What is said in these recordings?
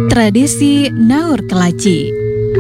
Tradisi Naur Kelaci.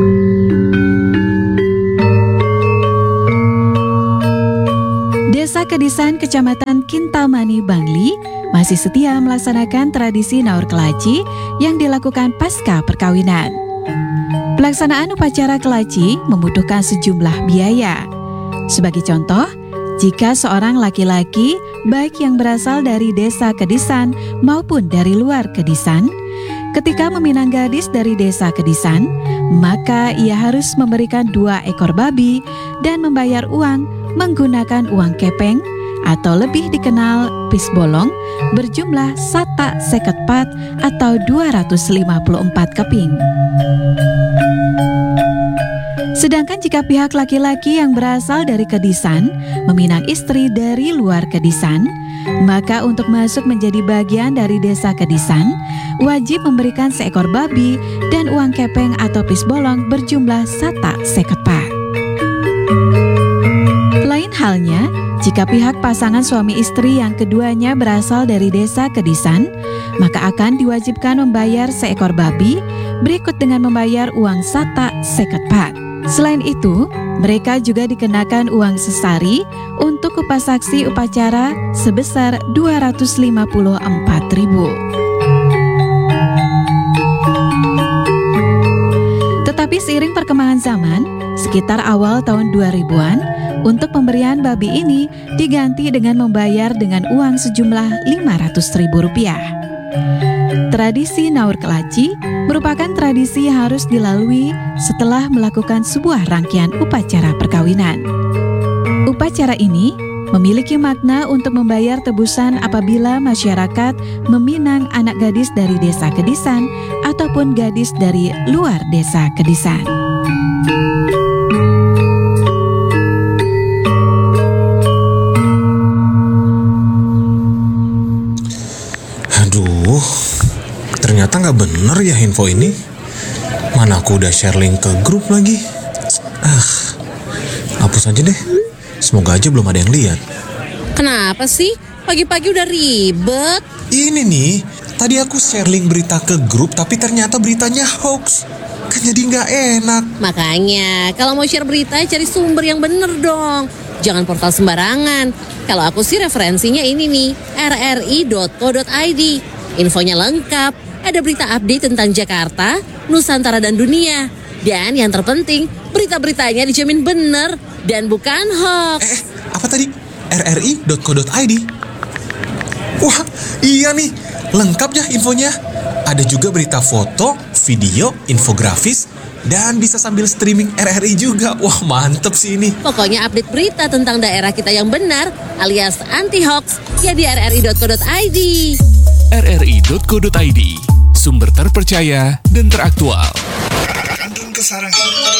Desa Kedisan, Kecamatan Kintamani, Bangli masih setia melaksanakan tradisi Naur Kelaci yang dilakukan pasca perkawinan. Pelaksanaan upacara kelaci membutuhkan sejumlah biaya. Sebagai contoh, jika seorang laki-laki baik yang berasal dari desa Kedisan maupun dari luar Kedisan, ketika meminang gadis dari desa Kedisan, maka ia harus memberikan 2 ekor babi dan membayar uang menggunakan uang kepeng atau lebih dikenal pis bolong berjumlah sata seket pat atau 254 keping. Sedangkan jika pihak laki-laki yang berasal dari Kedisan meminang istri dari luar Kedisan, maka untuk masuk menjadi bagian dari desa Kedisan, wajib memberikan seekor babi dan uang kepeng atau pis bolong berjumlah sata seket pat. Lain halnya, jika pihak pasangan suami istri yang keduanya berasal dari desa Kedisan, maka akan diwajibkan membayar seekor babi berikut dengan membayar uang sata seket pat. Selain itu, mereka juga dikenakan uang sesari untuk upasaksi upacara sebesar 254.000. Tetapi seiring perkembangan zaman, sekitar awal tahun 2000-an, untuk pemberian babi ini diganti dengan membayar dengan uang sejumlah Rp500.000. Tradisi Naur Kelaci merupakan tradisi yang harus dilalui setelah melakukan sebuah rangkaian upacara perkawinan. Upacara ini memiliki makna untuk membayar tebusan apabila masyarakat meminang anak gadis dari desa Kedisan ataupun gadis dari luar desa Kedisan. Aduh, ternyata nggak bener ya info ini. Mana aku udah share link ke grup lagi. Hapus aja deh. Semoga aja belum ada yang lihat. Kenapa sih? Pagi-pagi udah ribet. Ini nih, tadi aku share link berita ke grup tapi ternyata beritanya hoax. Kan jadi nggak enak. Makanya, kalau mau share berita cari sumber yang bener dong. Jangan portal sembarangan. Kalau aku sih referensinya ini nih, rri.co.id. Infonya lengkap, ada berita update tentang Jakarta, Nusantara dan dunia. Dan yang terpenting, berita-beritanya dijamin bener dan bukan hoax. Apa tadi? rri.co.id. Wah, iya nih, lengkap ya infonya. Ada juga berita foto, video, infografis, dan bisa sambil streaming RRI juga. Wah, mantep sih ini. Pokoknya update berita tentang daerah kita yang benar alias anti-hoax ya di rri.co.id. rri.co.id, sumber terpercaya dan teraktual. Kantun Kesarang.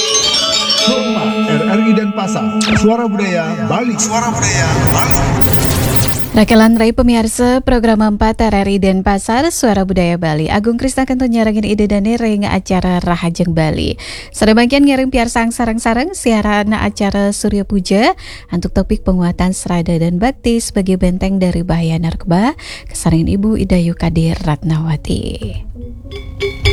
RRI Denpasar, Suara Budaya Bali. Suara Budaya Bali. Rakalan Rai pemirsa program 4 RRI Denpasar Suara Budaya Bali. Agung Krista kantun nyarangin ide dan ring acara Rahajeng Bali. Sedemikian ngiring piar sarang-sarang siaran acara Surya Puja untuk topik penguatan serada dan bakti sebagai benteng dari bahaya narkoba. Kesaringin Ibu Idayu Kadir Ratnawati.